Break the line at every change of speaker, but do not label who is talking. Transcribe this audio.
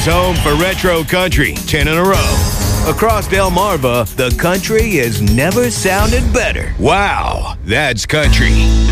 is home for retro country, 10 in a row. Across Delmarva, the country has never sounded better. Wow, that's country.